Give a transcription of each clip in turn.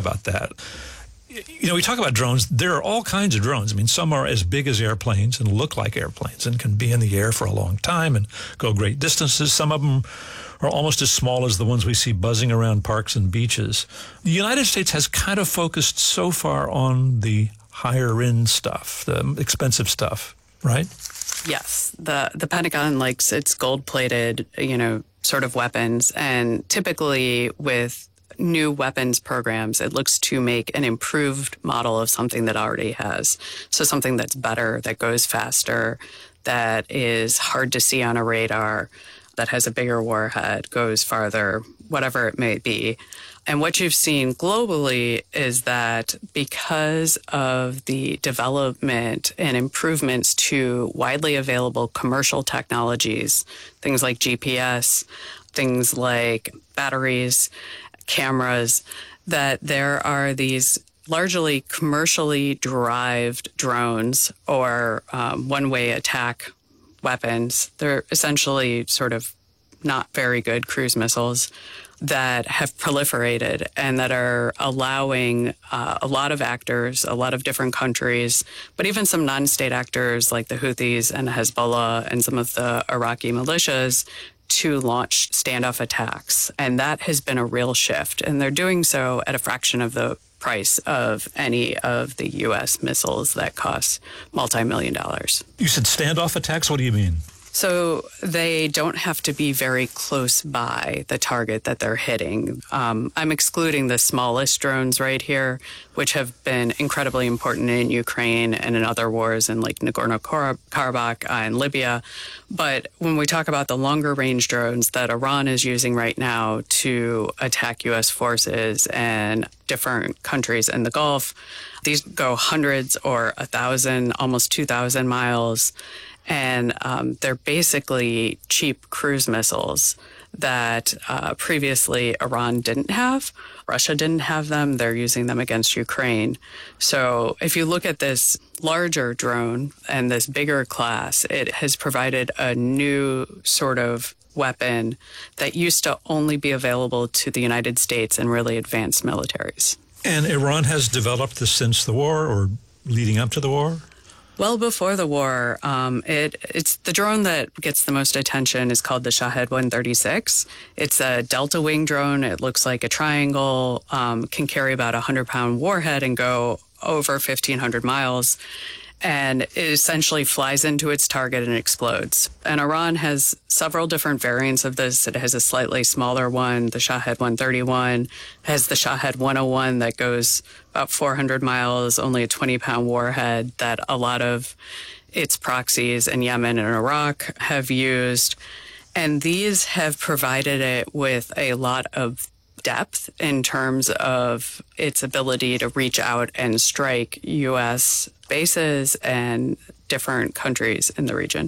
about that. We talk about drones. There are all kinds of drones. I mean, some are as big as airplanes and look like airplanes and can be in the air for a long time and go great distances. Some of them are almost as small as the ones we see buzzing around parks and beaches. The United States has kind of focused so far on the higher end stuff, the expensive stuff, right? Yes. The Pentagon likes its gold-plated, sort of weapons. And typically with new weapons programs, it looks to make an improved model of something that already has. So something that's better, that goes faster, that is hard to see on a radar, that has a bigger warhead, goes farther, whatever it may be. And what you've seen globally is that because of the development and improvements to widely available commercial technologies, things like GPS, things like batteries, cameras, that there are these largely commercially derived drones or one-way attack weapons. They're essentially sort of not very good cruise missiles that have proliferated and that are allowing a lot of actors, a lot of different countries, but even some non-state actors like the Houthis and Hezbollah and some of the Iraqi militias to launch standoff attacks. And that has been a real shift. And they're doing so at a fraction of the price of any of the U.S. missiles that cost multi-million dollars. You said standoff attacks? What do you mean? So they don't have to be very close by the target that they're hitting. I'm excluding the smallest drones right here, which have been incredibly important in Ukraine and in other wars in like Nagorno-Karabakh and Libya. But when we talk about the longer range drones that Iran is using right now to attack U.S. forces and different countries in the Gulf, these go hundreds or 1,000, almost 2,000 miles. And they're basically cheap cruise missiles that previously Iran didn't have. Russia didn't have them. They're using them against Ukraine. So if you look at this larger drone and this bigger class, it has provided a new sort of weapon that used to only be available to the United States and really advanced militaries. And Iran has developed this since the war or leading up to the war? Well, before the war, it's the drone that gets the most attention is called the Shahed 136. It's a delta wing drone. It looks like a triangle, can carry about a 100-pound warhead and go over 1,500 miles. And it essentially flies into its target and explodes. And Iran has several different variants of this. It has a slightly smaller one, the Shahed 131, has the Shahed 101 that goes about 400 miles, only a 20-pound warhead that a lot of its proxies in Yemen and Iraq have used. And these have provided it with a lot of depth in terms of its ability to reach out and strike U.S. bases and different countries in the region.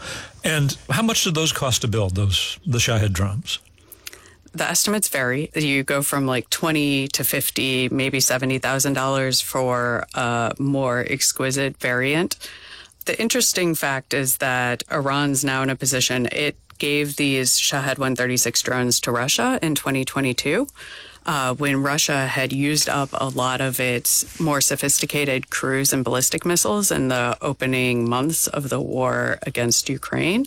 And how much did those cost to build, the Shahed drones? The estimates vary. You go from like $20,000 to $50,000, maybe $70,000 for a more exquisite variant. The interesting fact is that Iran's now in a position, it gave these Shahed 136 drones to Russia in 2022 when Russia had used up a lot of its more sophisticated cruise and ballistic missiles in the opening months of the war against Ukraine.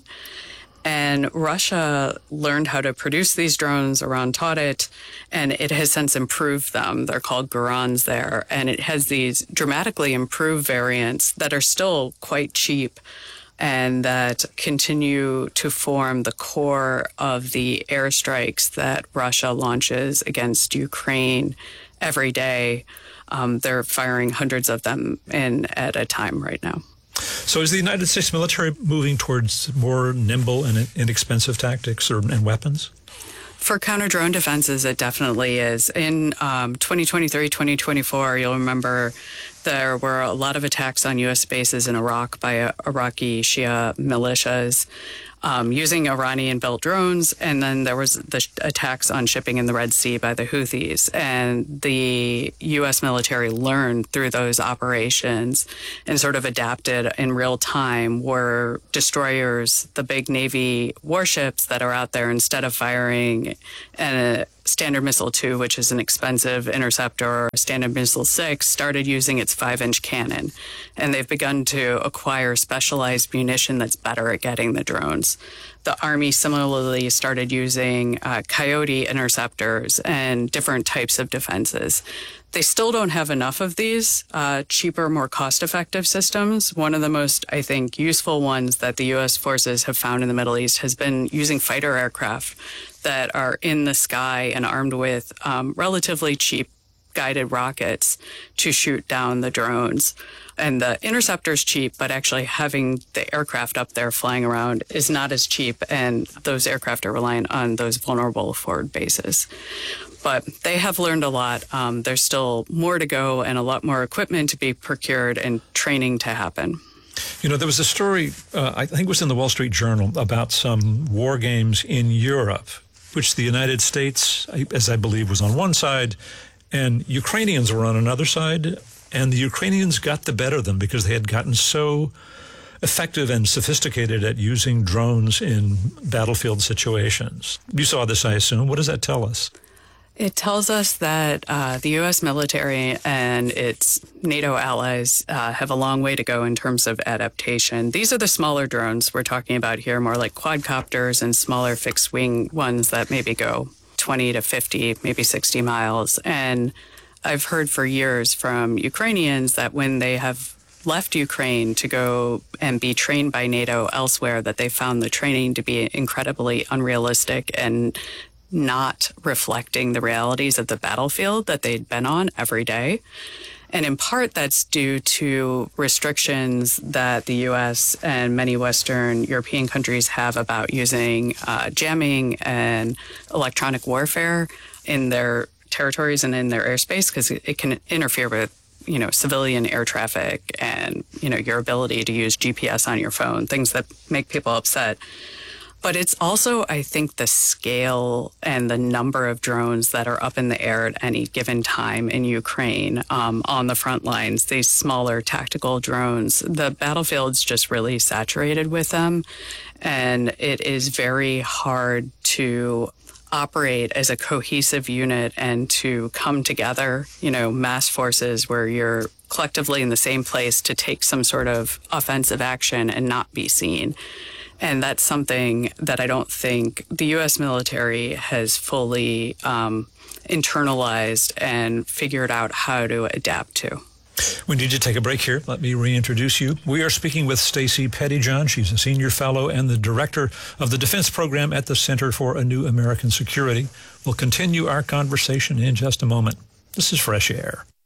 And Russia learned how to produce these drones. Iran taught it, and it has since improved them. They're called Garans there, and it has these dramatically improved variants that are still quite cheap and that continue to form the core of the airstrikes that Russia launches against Ukraine every day. They're firing hundreds of them at a time right now. So is the United States military moving towards more nimble and inexpensive tactics and weapons? For counter-drone defenses, it definitely is. In 2023, 2024, you'll remember there were a lot of attacks on U.S. bases in Iraq by Iraqi Shia militias using Iranian-built drones. And then there was the attacks on shipping in the Red Sea by the Houthis. And the U.S. military learned through those operations and sort of adapted in real time, where destroyers, the big Navy warships that are out there, instead of firing Standard Missile-2, which is an expensive interceptor, Standard Missile-6, started using its 5-inch cannon. And they've begun to acquire specialized munition that's better at getting the drones. The Army similarly started using Coyote interceptors and different types of defenses. They still don't have enough of these cheaper, more cost-effective systems. One of the most, I think, useful ones that the U.S. forces have found in the Middle East has been using fighter aircraft that are in the sky and armed with relatively cheap guided rockets to shoot down the drones. And the interceptor's cheap, but actually having the aircraft up there flying around is not as cheap, and those aircraft are reliant on those vulnerable forward bases. But they have learned a lot. There's still more to go and a lot more equipment to be procured and training to happen. You know, there was a story, I think it was in the Wall Street Journal, about some war games in Europe, which the United States, as I believe, was on one side, and Ukrainians were on another side, and the Ukrainians got the better of them because they had gotten so effective and sophisticated at using drones in battlefield situations. You saw this, I assume. What does that tell us? It tells us that the U.S. military and its NATO allies have a long way to go in terms of adaptation. These are the smaller drones we're talking about here, more like quadcopters and smaller fixed-wing ones that maybe go 20 to 50, maybe 60 miles. And I've heard for years from Ukrainians that when they have left Ukraine to go and be trained by NATO elsewhere, that they found the training to be incredibly unrealistic and not reflecting the realities of the battlefield that they'd been on every day. And in part, that's due to restrictions that the U.S. and many Western European countries have about using jamming and electronic warfare in their territories and in their airspace, because it can interfere with, civilian air traffic and, your ability to use GPS on your phone, things that make people upset. But it's also, I think, the scale and the number of drones that are up in the air at any given time in Ukraine on the front lines, these smaller tactical drones. The battlefield's just really saturated with them, and it is very hard to operate as a cohesive unit and to come together, mass forces where you're collectively in the same place to take some sort of offensive action and not be seen. And that's something that I don't think the U.S. military has fully internalized and figured out how to adapt to. We need to take a break here. Let me reintroduce you. We are speaking with Stacey Pettyjohn. She's a senior fellow and the director of the defense program at the Center for a New American Security. We'll continue our conversation in just a moment. This is Fresh Air.